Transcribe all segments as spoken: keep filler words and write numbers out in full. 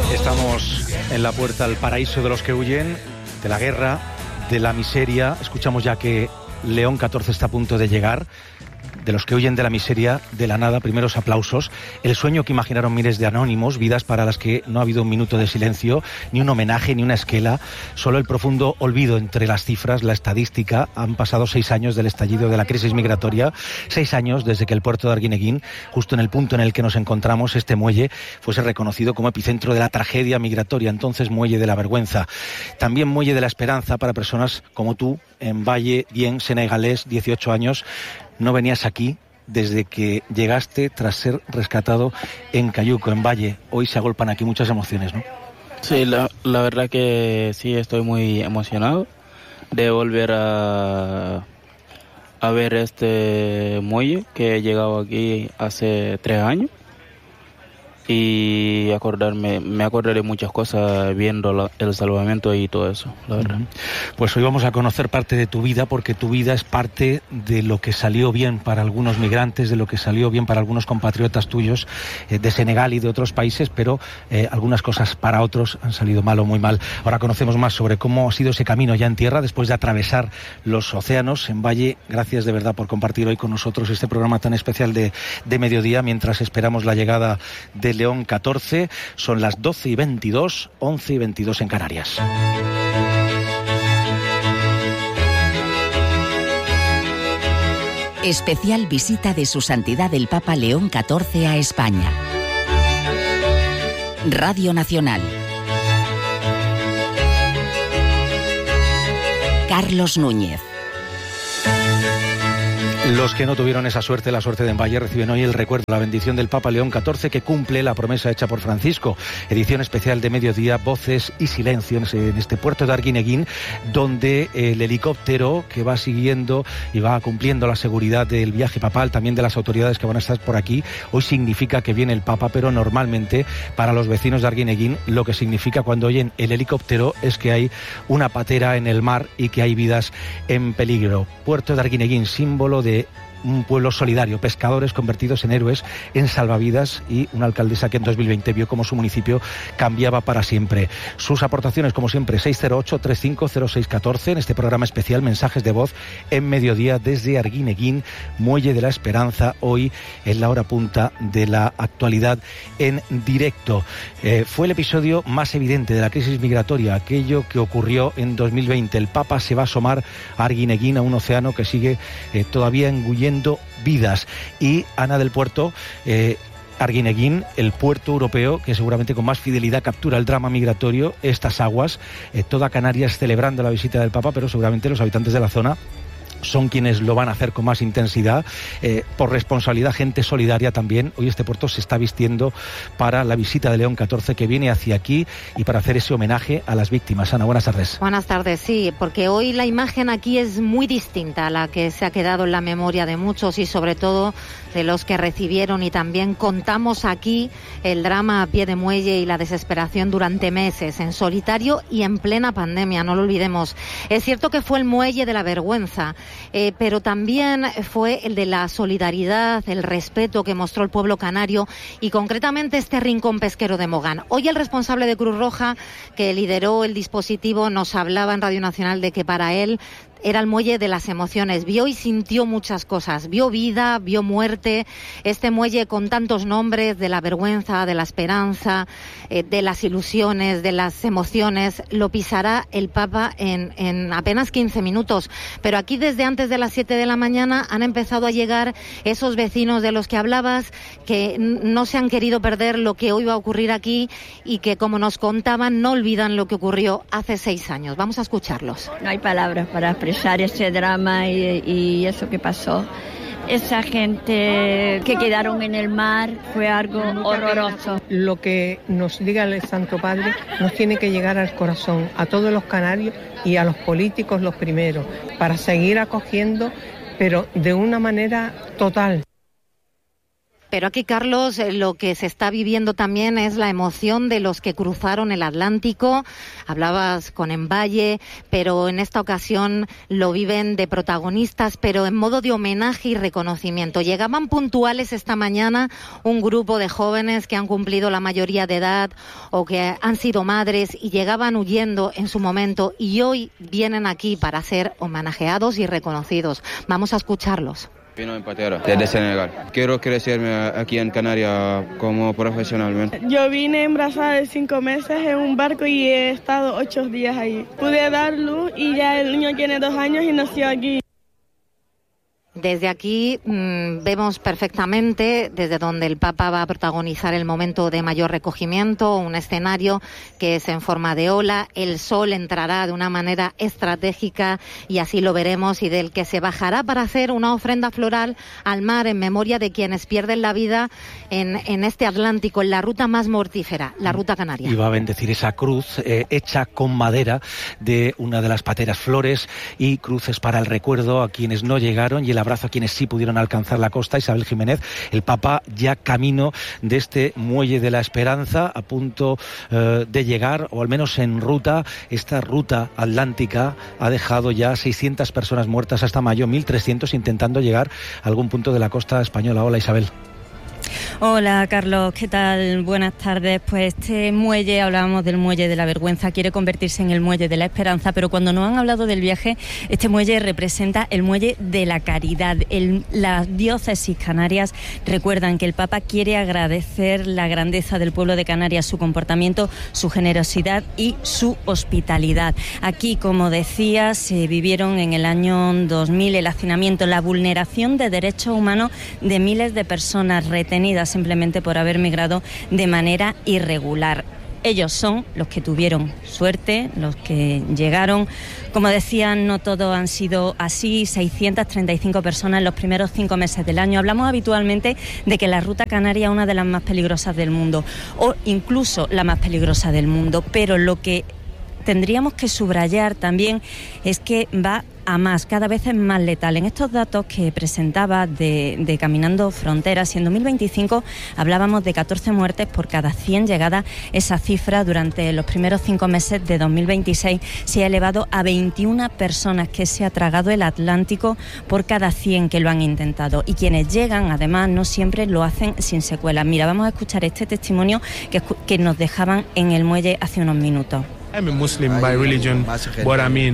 Estamos en la puerta al paraíso de los que huyen de la guerra, de la miseria. Escuchamos ya que León catorce está a punto de llegar. De los que huyen de la miseria, de la nada, primeros aplausos. El sueño que imaginaron miles de anónimos, vidas para las que no ha habido un minuto de silencio, ni un homenaje, ni una esquela, solo el profundo olvido entre las cifras, la estadística. Han pasado seis años del estallido de la crisis migratoria, seis años desde que el puerto de Arguineguín, justo en el punto en el que nos encontramos, este muelle, fuese reconocido como epicentro de la tragedia migratoria, entonces muelle de la vergüenza. También muelle de la esperanza para personas como tú, en Valle, Dien, senegalés, dieciocho años. No venías aquí desde que llegaste tras ser rescatado en Cayuco, en Valle. Hoy se agolpan aquí muchas emociones, ¿no? Sí, la, la verdad que sí, estoy muy emocionado de volver a, a ver este muelle que he llegado aquí hace tres años. Y acordarme, me acordaré muchas cosas viendo la, el salvamento y todo eso, la verdad. Pues hoy vamos a conocer parte de tu vida, porque tu vida es parte de lo que salió bien para algunos migrantes, de lo que salió bien para algunos compatriotas tuyos eh, de Senegal y de otros países, pero eh, algunas cosas para otros han salido mal o muy mal. Ahora conocemos más sobre cómo ha sido ese camino ya en tierra, después de atravesar los océanos en Valle. Gracias de verdad por compartir hoy con nosotros este programa tan especial de, de mediodía, mientras esperamos la llegada de León catorce. Son las doce y veintidós, once y veintidós en Canarias. Especial visita de Su Santidad el Papa León catorce a España. Radio Nacional. Carlos Núñez. Los que no tuvieron esa suerte, la suerte de Valle, reciben hoy el recuerdo, la bendición del Papa León catorce, que cumple la promesa hecha por Francisco. Edición especial de mediodía, voces y silencios en este puerto de Arguineguín, donde el helicóptero que va siguiendo y va cumpliendo la seguridad del viaje papal, también de las autoridades que van a estar por aquí, hoy significa que viene el Papa, pero normalmente para los vecinos de Arguineguín lo que significa cuando oyen el helicóptero es que hay una patera en el mar y que hay vidas en peligro. Puerto de Arguineguín, símbolo de un pueblo solidario, pescadores convertidos en héroes, en salvavidas, y una alcaldesa que en dos mil veinte vio cómo su municipio cambiaba para siempre. Sus aportaciones, como siempre, seis cero ocho, tres cinco cero seis uno cuatro, en este programa especial Mensajes de Voz en Mediodía desde Arguineguín, Muelle de la Esperanza, hoy en la hora punta de la actualidad en directo. Eh, fue el episodio más evidente de la crisis migratoria, aquello que ocurrió en dos mil veinte. El Papa se va a asomar a Arguineguín, a un océano que sigue eh, todavía engullendo vidas. Y Ana del Puerto, eh, Arguineguín, el puerto europeo que seguramente con más fidelidad captura el drama migratorio, estas aguas, eh, toda Canarias celebrando la visita del Papa, pero seguramente los habitantes de la zona son quienes lo van a hacer con más intensidad, eh, por responsabilidad, gente solidaria también. Hoy este puerto se está vistiendo para la visita de León catorce, que viene hacia aquí, y para hacer ese homenaje a las víctimas. Ana, buenas tardes. Buenas tardes, sí, porque hoy la imagen aquí es muy distinta a la que se ha quedado en la memoria de muchos y sobre todo de los que recibieron y también contamos aquí el drama a pie de muelle y la desesperación durante meses, en solitario y en plena pandemia, no lo olvidemos. Es cierto que fue el muelle de la vergüenza, Eh, pero también fue el de la solidaridad, el respeto que mostró el pueblo canario y concretamente este rincón pesquero de Mogán. Hoy el responsable de Cruz Roja, que lideró el dispositivo, nos hablaba en Radio Nacional de que para él era el muelle de las emociones. Vio y sintió muchas cosas. Vio vida, vio muerte. Este muelle con tantos nombres, de la vergüenza, de la esperanza, eh, de las ilusiones, de las emociones, lo pisará el Papa en, en apenas quince minutos. Pero aquí desde antes de las siete de la mañana han empezado a llegar esos vecinos de los que hablabas, que no se han querido perder lo que hoy va a ocurrir aquí y que, como nos contaban, no olvidan lo que ocurrió hace seis años. Vamos a escucharlos. No hay palabras para expresar ese drama y, y eso que pasó. Esa gente que quedaron en el mar fue algo horroroso. Lo que nos diga el Santo Padre nos tiene que llegar al corazón, a todos los canarios y a los políticos los primeros, para seguir acogiendo, pero de una manera total. Pero aquí, Carlos, lo que se está viviendo también es la emoción de los que cruzaron el Atlántico. Hablabas con Envalle, pero en esta ocasión lo viven de protagonistas, pero en modo de homenaje y reconocimiento. Llegaban puntuales esta mañana un grupo de jóvenes que han cumplido la mayoría de edad o que han sido madres y llegaban huyendo en su momento y hoy vienen aquí para ser homenajeados y reconocidos. Vamos a escucharlos. Pino en Patera, desde Senegal. Quiero crecerme aquí en Canarias como profesional. Yo vine embarazada de cinco meses en un barco y he estado ocho días ahí. Pude dar luz y ya el niño tiene dos años y nació aquí. Desde aquí mmm, vemos perfectamente desde donde el Papa va a protagonizar el momento de mayor recogimiento, un escenario que es en forma de ola, el sol entrará de una manera estratégica y así lo veremos, y del que se bajará para hacer una ofrenda floral al mar en memoria de quienes pierden la vida en, en este Atlántico, en la ruta más mortífera, la ruta canaria. Y va a bendecir esa cruz eh, hecha con madera de una de las pateras Flores, y cruces para el recuerdo a quienes no llegaron y el abrazo a quienes sí pudieron alcanzar la costa. Isabel Jiménez, el Papa ya camino de este muelle de la Esperanza, a punto eh, de llegar, o al menos en ruta. Esta ruta atlántica ha dejado ya seiscientas personas muertas hasta mayo, mil trescientos intentando llegar a algún punto de la costa española. Hola, Isabel. Hola, Carlos, ¿qué tal? Buenas tardes. Pues este muelle, hablábamos del muelle de la vergüenza, quiere convertirse en el muelle de la esperanza, pero cuando nos han hablado del viaje, este muelle representa el muelle de la caridad. El, las diócesis canarias recuerdan que el Papa quiere agradecer la grandeza del pueblo de Canarias, su comportamiento, su generosidad y su hospitalidad. Aquí, como decía, se vivieron en el año dos mil el hacinamiento, la vulneración de derechos humanos de miles de personas retenidas simplemente por haber migrado de manera irregular. Ellos son los que tuvieron suerte, los que llegaron. Como decían, no todos han sido así. seiscientas treinta y cinco personas en los primeros cinco meses del año. Hablamos habitualmente de que la ruta canaria es una de las más peligrosas del mundo, o incluso la más peligrosa del mundo, pero lo que tendríamos que subrayar también es que va a más, cada vez es más letal. En estos datos que presentaba de, de Caminando Fronteras, y en dos mil veinticinco hablábamos de catorce muertes por cada cien llegadas, esa cifra durante los primeros cinco meses de dos mil veintiséis se ha elevado a veintiuna personas que se ha tragado el Atlántico por cada cien que lo han intentado. Y quienes llegan, además, no siempre lo hacen sin secuelas. Mira, vamos a escuchar este testimonio que, que nos dejaban en el muelle hace unos minutos. I'm a Muslim by religion, but I mean,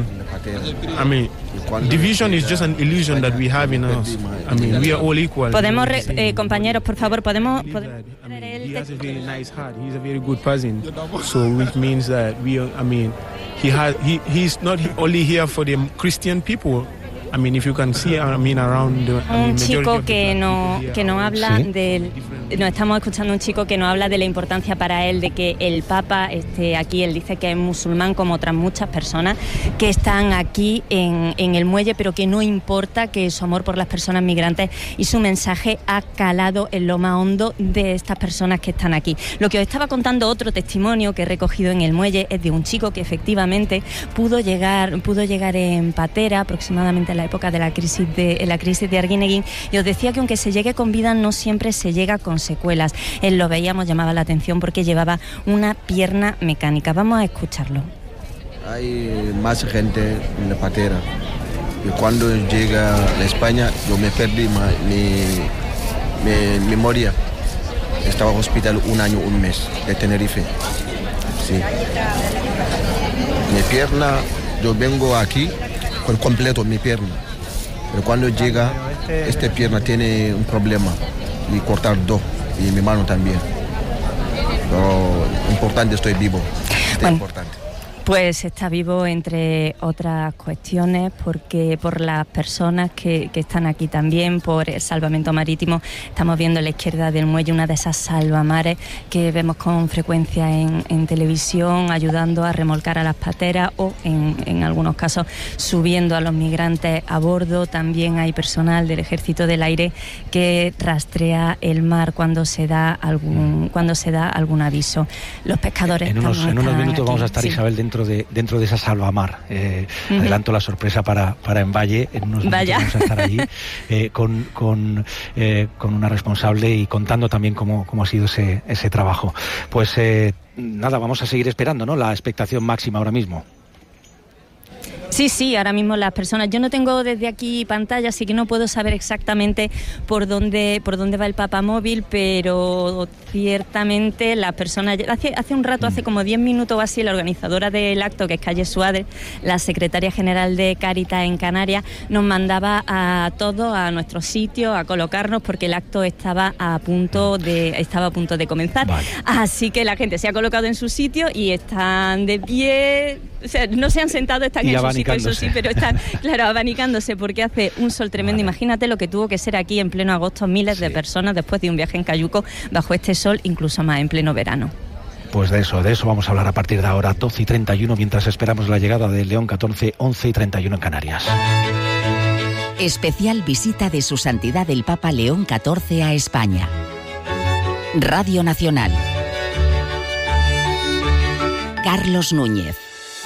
I mean, division is just an illusion that we have in us. I mean, we are all equal. Podemos, re, eh, compañeros, por favor, podemos. podemos I mean, he has a very nice heart. He's a very good person. So, which means that we, are, I mean, he has, he, he's not only here for the Christian people. I mean, if you can see, I mean, around the, I mean, un chico que no que no habla ¿Sí? del no estamos escuchando un chico que nos habla de la importancia para él de que el Papa esté aquí. Él dice que es musulmán como otras muchas personas que están aquí en, en el muelle, pero que no importa, que su amor por las personas migrantes y su mensaje ha calado en lo más hondo de estas personas que están aquí. Lo que os estaba contando, otro testimonio que he recogido en el muelle, es de un chico que efectivamente pudo llegar pudo llegar en patera aproximadamente en la época de la crisis de la crisis de Arguineguín, y os decía que aunque se llegue con vida no siempre se llega con secuelas. Él lo veíamos, llamaba la atención porque llevaba una pierna mecánica. Vamos a escucharlo. Hay más gente en la patera, y cuando llega a España yo me perdí mi, mi memoria. Estaba en hospital un año, un mes de Tenerife. Sí. Mi pierna, yo vengo aquí por completo mi pierna, pero cuando llega esta pierna tiene un problema y cortar dos, y mi mano también. Pero importante, estoy vivo. Es bueno. Importante. Pues está vivo, entre otras cuestiones, porque por las personas que, que están aquí también, por el salvamento marítimo. Estamos viendo a la izquierda del muelle una de esas salvamares que vemos con frecuencia en, en televisión, ayudando a remolcar a las pateras o, en, en algunos casos, subiendo a los migrantes a bordo. También hay personal del Ejército del Aire que rastrea el mar cuando se da algún, cuando se da algún aviso. Los pescadores... En unos, en unos minutos aquí. Vamos a estar, sí. Isabel, dentro dentro de dentro de esa salvamar. Eh, uh-huh. Adelanto la sorpresa para, para Envalle, en unos minutos vamos a estar allí eh, con, con, eh, con una responsable y contando también cómo, cómo ha sido ese, ese trabajo. Pues eh, nada, vamos a seguir esperando, ¿no? La expectación máxima ahora mismo. Sí, sí, ahora mismo las personas... Yo no tengo desde aquí pantalla, así que no puedo saber exactamente por dónde por dónde va el papamóvil, pero ciertamente las personas... Hace, hace un rato, hace como diez minutos o así, la organizadora del acto, que es Calle Suárez, la secretaria general de Cáritas en Canarias, nos mandaba a todos a nuestro sitio a colocarnos porque el acto estaba a punto de estaba a punto de comenzar. Vale. Así que la gente se ha colocado en su sitio y están de pie... O sea, no se han sentado, están y en su sitio, eso sí, pero están, claro, abanicándose porque hace un sol tremendo. Vale. Imagínate lo que tuvo que ser aquí en pleno agosto, miles sí. de personas después de un viaje en Cayuco bajo este sol, incluso más en pleno verano. Pues de eso, de eso vamos a hablar a partir de ahora, doce y treinta y uno, mientras esperamos la llegada del León catorce, once y treinta y uno en Canarias. Especial visita de Su Santidad el Papa León catorce a España. Radio Nacional. Carlos Núñez.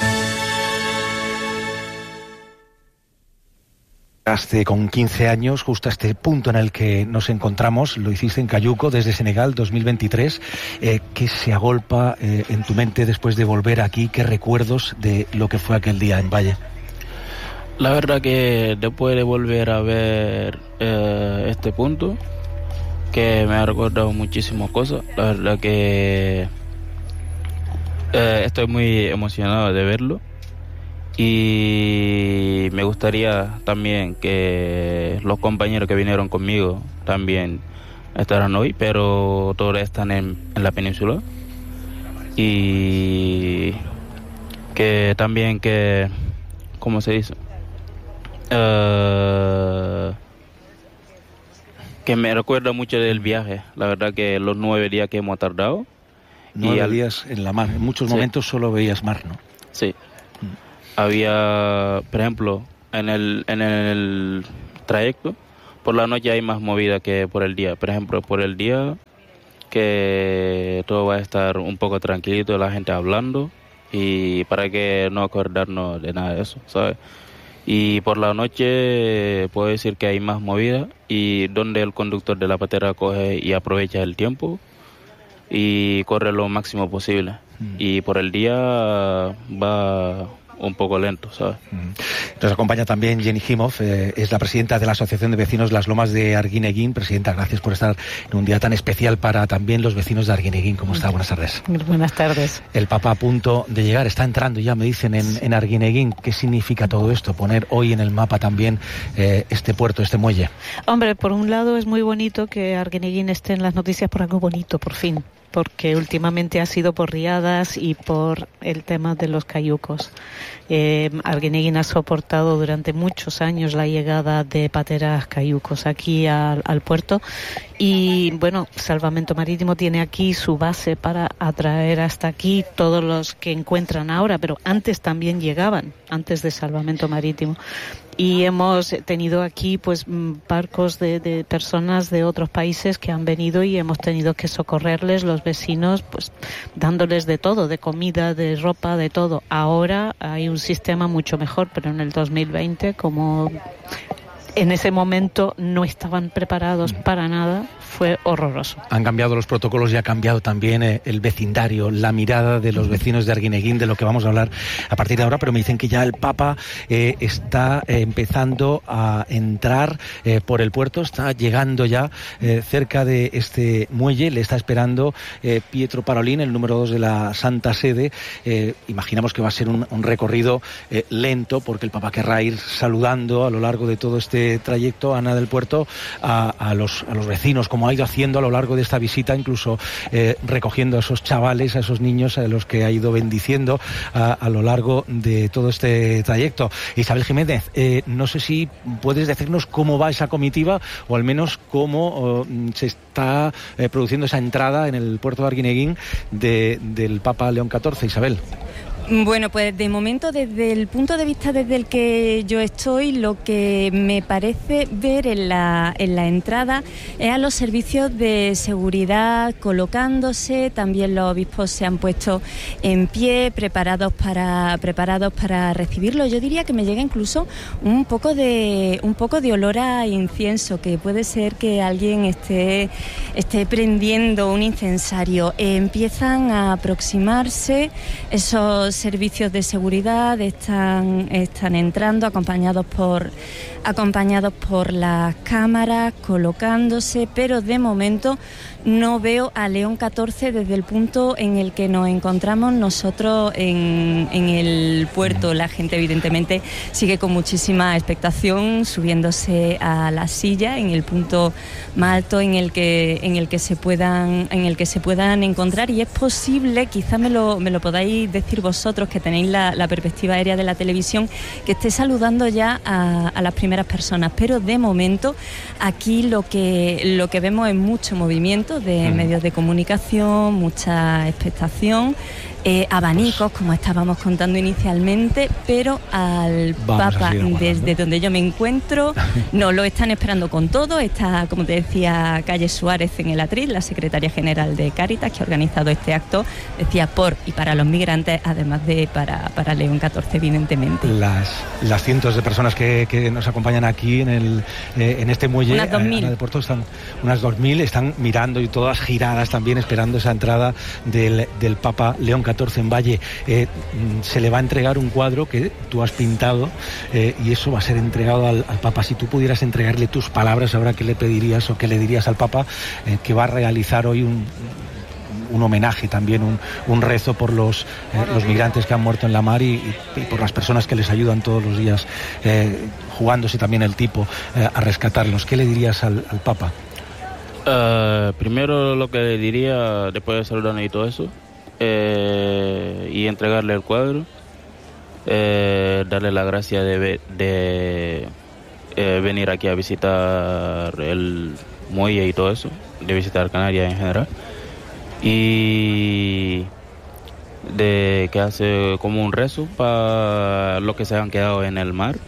Hace con quince años, justo a este punto en el que nos encontramos, lo hiciste en Cayuco desde Senegal dos mil veintitrés. Eh, ¿Qué se agolpa eh, en tu mente después de volver aquí? ¿Qué recuerdos de lo que fue aquel día en Valle? La verdad que después de volver a ver eh, este punto, que me ha recordado muchísimas cosas, la verdad que eh, estoy muy emocionado de verlo. Y me gustaría también que los compañeros que vinieron conmigo también estarán hoy, pero todos están en, en la península. Y que también que, ¿cómo se dice? Uh, que me recuerda mucho del viaje, la verdad que los nueve días que hemos tardado. Nueve y al... días en la mar, en muchos sí. momentos solo veías mar, ¿no? Sí. Había, por ejemplo, en el en el trayecto, por la noche hay más movida que por el día. Por ejemplo, por el día que todo va a estar un poco tranquilito, la gente hablando, y para que no acordarnos de nada de eso, ¿sabes? Y por la noche puedo decir que hay más movida y donde el conductor de la patera coge y aprovecha el tiempo y corre lo máximo posible. Mm. Y por el día va un poco lento, ¿sabes? Nos acompaña también Jenny Himov, eh, es la presidenta de la Asociación de Vecinos Las Lomas de Arguineguín. Presidenta, gracias por estar en un día tan especial para también los vecinos de Arguineguín. ¿Cómo está? Buenas tardes. Buenas tardes. El Papa a punto de llegar, está entrando ya, me dicen, en, en Arguineguín. ¿Qué significa todo esto? Poner hoy en el mapa también eh, este puerto, este muelle. Hombre, por un lado es muy bonito que Arguineguín esté en las noticias por algo bonito, por fin, porque últimamente ha sido por riadas y por el tema de los cayucos. Eh, Arguineguín ha soportado durante muchos años la llegada de pateras cayucos aquí al, al puerto y, bueno, Salvamento Marítimo tiene aquí su base para atraer hasta aquí todos los que encuentran ahora, pero antes también llegaban, antes de Salvamento Marítimo. Y hemos tenido aquí pues barcos de, de personas de otros países que han venido y hemos tenido que socorrerles, los vecinos, pues dándoles de todo, de comida, de ropa, de todo. Ahora hay un sistema mucho mejor, pero en el dos mil veinte, como en ese momento no estaban preparados para nada, fue horroroso. Han cambiado los protocolos y ha cambiado también eh, el vecindario, la mirada de los vecinos de Arguineguín, de lo que vamos a hablar a partir de ahora, pero me dicen que ya el Papa eh, está eh, empezando a entrar eh, por el puerto, está llegando ya eh, cerca de este muelle, le está esperando eh, Pietro Parolin, el número dos de la Santa Sede. Eh, imaginamos que va a ser un, un recorrido eh, lento, porque el Papa querrá ir saludando a lo largo de todo este trayecto, Ana del Puerto, a, a, los, a los vecinos, como ha ido haciendo a lo largo de esta visita, incluso eh, recogiendo a esos chavales, a esos niños a los que ha ido bendiciendo a, a lo largo de todo este trayecto. Isabel Jiménez, eh, no sé si puedes decirnos cómo va esa comitiva o al menos cómo oh, se está eh, produciendo esa entrada en el puerto de Arguineguín de, del Papa León catorce, Isabel. Bueno, pues de momento, desde el punto de vista desde el que yo estoy, lo que me parece ver en la, en la entrada es a los servicios de seguridad colocándose. También los obispos se han puesto en pie, preparados para, preparados para recibirlo. Yo diría que me llega incluso un poco de, un poco de olor a incienso, que puede ser que alguien esté, esté prendiendo un incensario. Eh, empiezan a aproximarse esos servicios de seguridad, están, están entrando acompañados por, acompañados por las cámaras, colocándose, pero de momento no veo a León catorce desde el punto en el que nos encontramos nosotros en, en el puerto. La gente evidentemente sigue con muchísima expectación subiéndose a la silla en el punto más alto en el que en el que se puedan en el que se puedan encontrar, y es posible, quizá me lo me lo podáis decir vosotros que tenéis la, la perspectiva aérea de la televisión, que esté saludando ya a, a las primeras personas, pero de momento aquí lo que lo que vemos es mucho movimiento de medios de comunicación, mucha expectación, eh, abanicos, como estábamos contando inicialmente, pero al Vamos Papa, así, desde donde yo me encuentro, no lo están esperando con todo. Está, como te decía, Calle Suárez en el atril, la secretaria general de Cáritas, que ha organizado este acto, decía por y para los migrantes, además de para, para León catorce, evidentemente. Las, las cientos de personas que, que nos acompañan aquí en el eh, en este muelle, unas dos mil. de Puerto, están unas dos mil, están mirando y todas giradas también esperando esa entrada del, del Papa León catorce en Valle. Eh, se le va a entregar un cuadro que tú has pintado eh, y eso va a ser entregado al, al Papa. Si tú pudieras entregarle tus palabras ahora, ¿qué le pedirías o qué le dirías al Papa, eh, que va a realizar hoy un un homenaje también, un, un rezo por los, eh, los migrantes que han muerto en la mar y, y por las personas que les ayudan todos los días, eh, jugándose también el tipo eh, a rescatarlos? ¿Qué le dirías al, al Papa? Uh, primero lo que le diría, después de saludarnos y todo eso, eh, y entregarle el cuadro, eh, darle la gracia de, de eh, venir aquí a visitar el muelle y todo eso, de visitar Canarias en general, y de que hace como un rezo para los que se han quedado en el mar,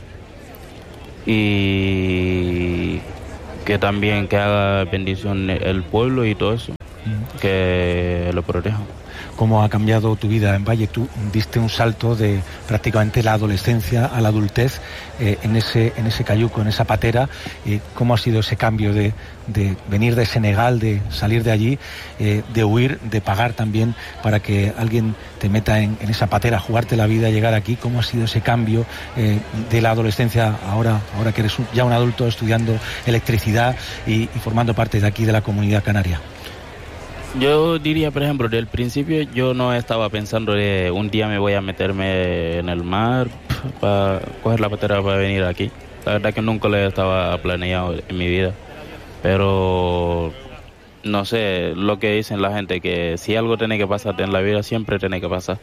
y que también que haga bendición el pueblo y todo eso, mm. que lo proteja. ¿Cómo ha cambiado tu vida en Valle? Tú diste un salto de prácticamente la adolescencia a la adultez eh, en ese en ese cayuco, en esa patera. Eh, ¿Cómo ha sido ese cambio de, de venir de Senegal, de salir de allí, eh, de huir, de pagar también para que alguien te meta en, en esa patera, jugarte la vida, llegar aquí? ¿Cómo ha sido ese cambio eh, de la adolescencia ahora, ahora que eres un, ya un adulto estudiando electricidad y, y formando parte de aquí de la Comunidad Canaria? Yo diría, por ejemplo, desde el principio yo no estaba pensando de un día me voy a meterme en el mar para coger la patera para venir aquí. La verdad que nunca lo estaba planeado en mi vida. Pero, no sé, lo que dicen la gente, que si algo tiene que pasar en la vida, siempre tiene que pasar.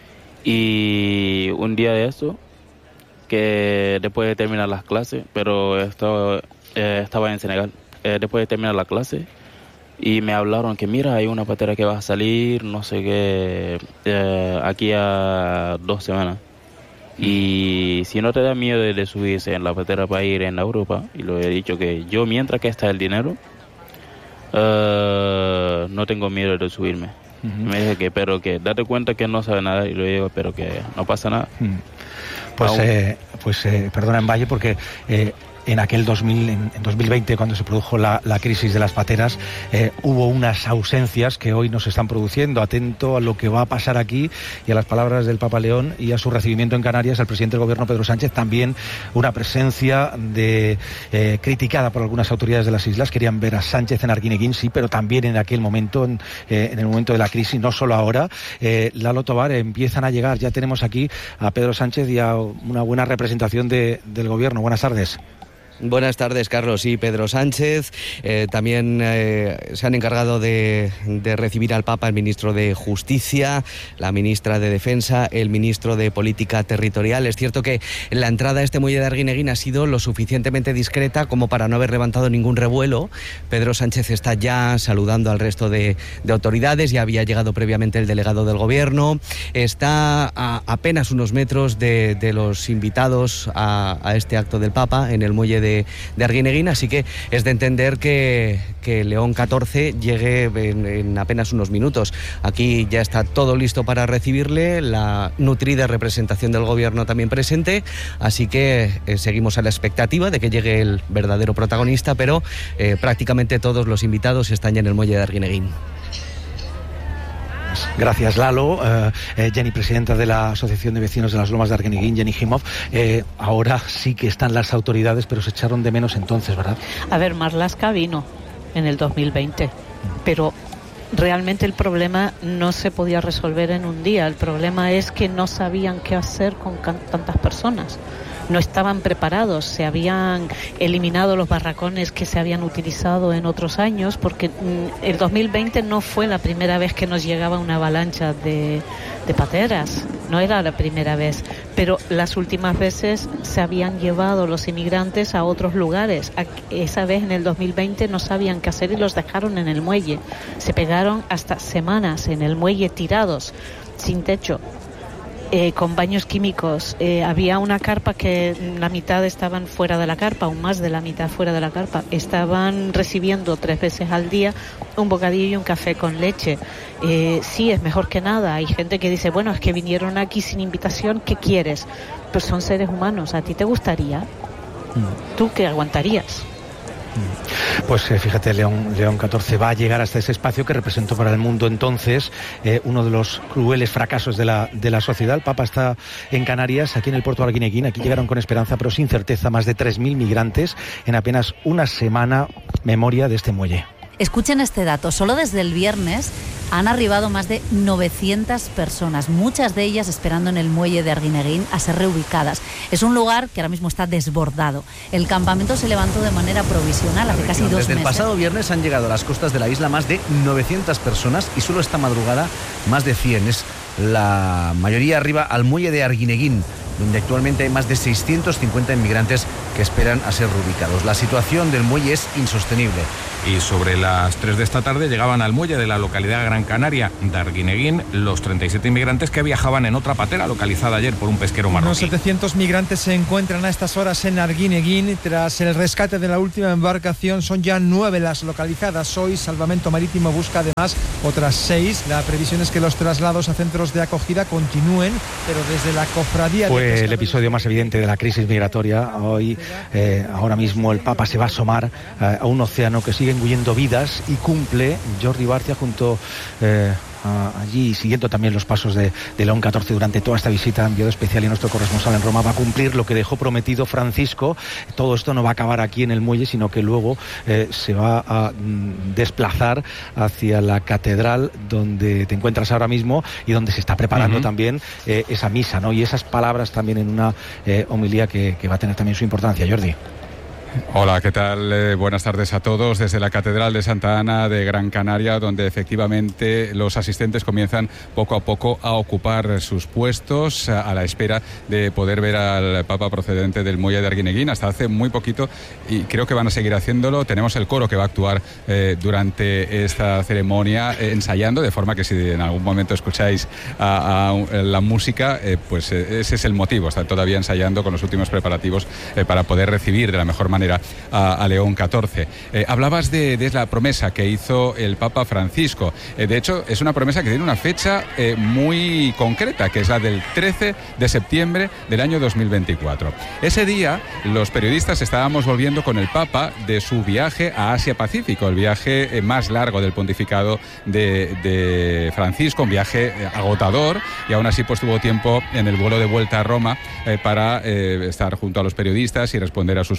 Y un día de eso, que después de terminar las clases, pero estaba, eh, estaba en Senegal, eh, después de terminar la clase, y me hablaron que mira, hay una patera que va a salir, no sé qué, eh, aquí a dos semanas. Y si no te da miedo de subirse en la patera para ir en Europa, y lo he dicho que yo mientras que está el dinero, uh, no tengo miedo de subirme. Uh-huh. Me dije que, pero que date cuenta que no sabe nada, y lo digo, pero que no pasa nada. Uh-huh. Pues, eh, pues eh, perdona en Valle, porque eh, en aquel dos mil, en, en dos mil veinte, cuando se produjo la, la crisis de las pateras, eh, hubo unas ausencias que hoy nos están produciendo. Atento a lo que va a pasar aquí y a las palabras del Papa León y a su recibimiento en Canarias, el presidente del gobierno, Pedro Sánchez, también una presencia de eh, criticada por algunas autoridades de las islas. Querían ver a Sánchez en Arguineguín, sí, pero también en aquel momento, en, eh, en el momento de la crisis, no solo ahora. Eh, Lalo Tobar, empiezan a llegar, ya tenemos aquí a Pedro Sánchez y a una buena representación de, del gobierno. Buenas tardes. Buenas tardes, Carlos y Pedro Sánchez. Eh, también eh, se han encargado de, de recibir al Papa el ministro de Justicia, la ministra de Defensa, el ministro de Política Territorial. Es cierto que la entrada a este muelle de Arguineguín ha sido lo suficientemente discreta como para no haber levantado ningún revuelo. Pedro Sánchez está ya saludando al resto de, de autoridades. Ya había llegado previamente el delegado del Gobierno. Está a apenas unos metros de, de los invitados a, a este acto del Papa en el muelle de de, de Arguineguín, así que es de entender que, que León catorce llegue en, en apenas unos minutos. Aquí ya está todo listo para recibirle, la nutrida representación del Gobierno también presente, así que eh, seguimos a la expectativa de que llegue el verdadero protagonista, pero eh, prácticamente todos los invitados están ya en el muelle de Arguineguín. Gracias, Lalo. Eh, eh, Jenny, presidenta de la Asociación de Vecinos de las Lomas de Arguineguín, Jenny Jimov. Eh, ahora sí que están las autoridades, pero se echaron de menos entonces, ¿verdad? A ver, Marlaska vino en el dos mil veinte, pero realmente el problema no se podía resolver en un día. El problema es que no sabían qué hacer con tantas personas. No estaban preparados, se habían eliminado los barracones que se habían utilizado en otros años, porque el dos mil veinte no fue la primera vez que nos llegaba una avalancha de, de pateras, no era la primera vez, pero las últimas veces se habían llevado los inmigrantes a otros lugares. Esa vez en el dos mil veinte no sabían qué hacer y los dejaron en el muelle. Se pegaron hasta semanas en el muelle tirados, sin techo. Eh, con baños químicos. Eh, había una carpa que la mitad estaban fuera de la carpa, o más de la mitad fuera de la carpa. Estaban recibiendo tres veces al día un bocadillo y un café con leche. Eh, sí, es mejor que nada. Hay gente que dice, bueno, es que vinieron aquí sin invitación, ¿qué quieres? Pues son seres humanos. ¿A ti te gustaría? Mm. ¿Tú qué aguantarías? Pues eh, fíjate, León, León catorce va a llegar hasta ese espacio que representó para el mundo entonces eh, uno de los crueles fracasos de la, de la sociedad. El Papa está en Canarias, aquí en el puerto de Arguineguín. Aquí llegaron con esperanza, pero sin certeza, más de tres mil migrantes en apenas una semana. Memoria de este muelle. Escuchen este dato, solo desde el viernes han arribado más de novecientas personas, muchas de ellas esperando en el muelle de Arguineguín a ser reubicadas. Es un lugar que ahora mismo está desbordado. El campamento se levantó de manera provisional hace casi dos meses. Desde el pasado viernes han llegado a las costas de la isla más de novecientas personas y solo esta madrugada más de cien. Es la mayoría arriba al muelle de Arguineguín, donde actualmente hay más de seiscientos cincuenta inmigrantes que esperan a ser reubicados. La situación del muelle es insostenible. Y sobre las tres de esta tarde llegaban al muelle de la localidad Gran Canaria de Arguineguín los treinta y siete inmigrantes que viajaban en otra patera localizada ayer por un pesquero marroquí. Unos setecientos migrantes se encuentran a estas horas en Arguineguín. Tras el rescate de la última embarcación, son ya nueve las localizadas hoy. Salvamento Marítimo busca además otras seis. La previsión es que los traslados a centros de acogida continúen, pero desde la cofradía... Fue de el episodio más evidente de la crisis migratoria. Hoy, eh, ahora mismo, el Papa se va a asomar eh, a un océano que sigue engullendo vidas y cumple. Jordi Barcia junto eh, a, allí, siguiendo también los pasos de, de León catorce durante toda esta visita, enviado especial y nuestro corresponsal en Roma, va a cumplir lo que dejó prometido Francisco. Todo esto no va a acabar aquí en el muelle, sino que luego eh, se va a mm, desplazar hacia la catedral donde te encuentras ahora mismo y donde se está preparando uh-huh. también eh, esa misa, ¿no? Y esas palabras también en una eh, homilía que, que va a tener también su importancia. Jordi. Hola, ¿qué tal? Eh, buenas tardes a todos desde la Catedral de Santa Ana de Gran Canaria, donde efectivamente los asistentes comienzan poco a poco a ocupar sus puestos a, a la espera de poder ver al Papa procedente del muelle de Arguineguín. Hasta hace muy poquito, y creo que van a seguir haciéndolo, tenemos el coro que va a actuar eh, durante esta ceremonia eh, ensayando, de forma que si en algún momento escucháis a, a, a la música, eh, pues eh, ese es el motivo. Están todavía ensayando con los últimos preparativos eh, para poder recibir de la mejor manera A, a León catorce. Eh, hablabas de, de la promesa que hizo el Papa Francisco. Eh, de hecho, es una promesa que tiene una fecha eh, muy concreta, que es la del trece de septiembre del año dos mil veinticuatro. Ese día, los periodistas estábamos volviendo con el Papa de su viaje a Asia-Pacífico, el viaje eh, más largo del pontificado de, de Francisco, un viaje eh, agotador, y aún así pues tuvo tiempo en el vuelo de vuelta a Roma eh, para eh, estar junto a los periodistas y responder a sus preguntas.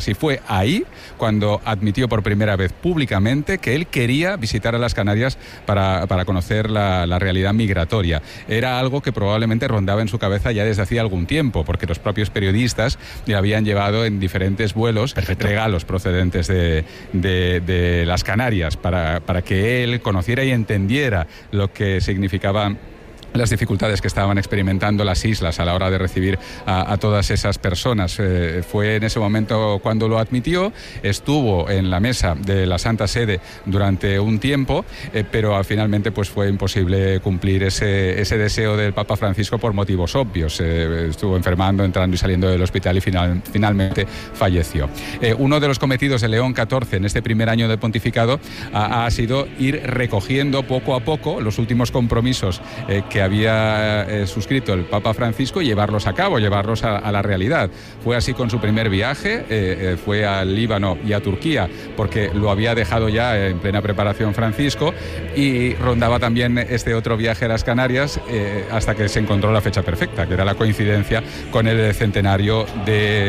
Canarias. Y fue ahí cuando admitió por primera vez públicamente que él quería visitar a las Canarias para, para conocer la, la realidad migratoria. Era algo que probablemente rondaba en su cabeza ya desde hacía algún tiempo, porque los propios periodistas le habían llevado en diferentes vuelos Perfecto. regalos procedentes de, de, de las Canarias para, para que él conociera y entendiera lo que significaba las dificultades que estaban experimentando las islas a la hora de recibir a, a todas esas personas. Eh, fue en ese momento cuando lo admitió, estuvo en la mesa de la Santa Sede durante un tiempo, eh, pero finalmente pues fue imposible cumplir ese, ese deseo del Papa Francisco por motivos obvios. Eh, estuvo enfermando, entrando y saliendo del hospital y final, finalmente falleció. Eh, uno de los cometidos de León catorce en este primer año de pontificado ha, ha sido ir recogiendo poco a poco los últimos compromisos eh, que había eh, suscrito el Papa Francisco y llevarlos a cabo, llevarlos a, a la realidad. Fue así con su primer viaje, eh, eh, fue al Líbano y a Turquía, porque lo había dejado ya en plena preparación Francisco, y rondaba también este otro viaje a las Canarias eh, hasta que se encontró la fecha perfecta, que era la coincidencia con el centenario del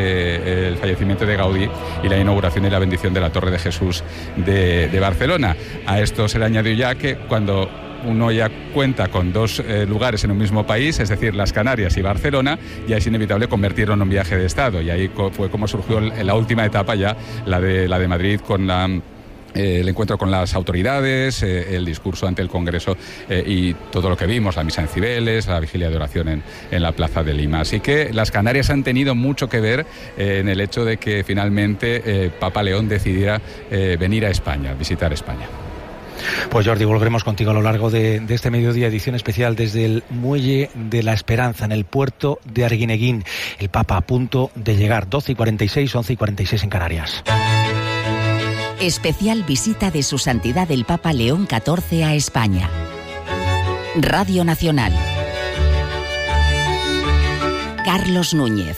de, eh, fallecimiento de Gaudí y la inauguración y la bendición de la Torre de Jesús de, de Barcelona. A esto se le añadió ya que cuando uno ya cuenta con dos eh, lugares en un mismo país, es decir, las Canarias y Barcelona, ya es inevitable convertirlo en un viaje de Estado, y ahí co- fue como surgió la última etapa ya, la de, la de Madrid, con la... Eh, el encuentro con las autoridades, eh, el discurso ante el Congreso eh, y todo lo que vimos, la misa en Cibeles, la vigilia de oración en, en la Plaza de Lima. Así que las Canarias han tenido mucho que ver eh, en el hecho de que finalmente eh, Papa León decidiera eh, venir a España, visitar España. Pues Jordi, volveremos contigo a lo largo de, de este mediodía, edición especial desde el Muelle de la Esperanza, en el puerto de Arguineguín. El Papa a punto de llegar, doce y cuarenta y seis, once y cuarenta y seis en Canarias. Especial visita de Su Santidad el Papa León catorce a España. Radio Nacional. Carlos Núñez.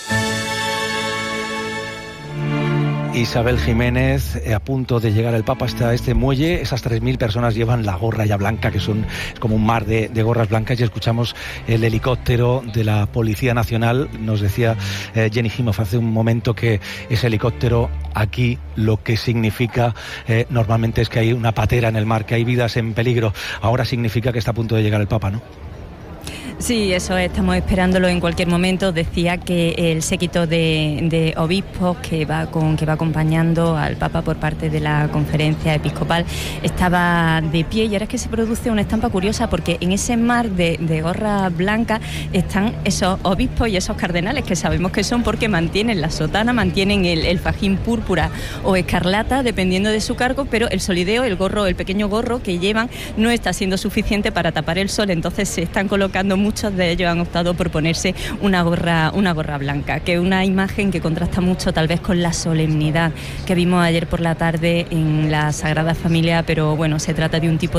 Isabel Jiménez, a punto de llegar el Papa hasta este muelle. Esas tres mil personas llevan la gorra ya blanca, que son es como un mar de, de gorras blancas, y escuchamos el helicóptero de la Policía Nacional. Nos decía eh, Jenny Himoff hace un momento que ese helicóptero aquí lo que significa eh, normalmente es que hay una patera en el mar, que hay vidas en peligro. Ahora significa que está a punto de llegar el Papa, ¿no? Sí, eso estamos esperándolo en cualquier momento. Decía que el séquito de, de obispos que va con que va acompañando al Papa por parte de la conferencia episcopal estaba de pie, y ahora es que se produce una estampa curiosa, porque en ese mar de, de gorra blanca están esos obispos y esos cardenales, que sabemos que son porque mantienen la sotana, mantienen el, el fajín púrpura o escarlata, dependiendo de su cargo, pero el solideo, el gorro, el pequeño gorro que llevan no está siendo suficiente para tapar el sol, entonces se están colocando, muchos de ellos han optado por ponerse una gorra, una gorra blanca, que es una imagen que contrasta mucho tal vez con la solemnidad que vimos ayer por la tarde en la Sagrada Familia, pero bueno, se trata de un tipo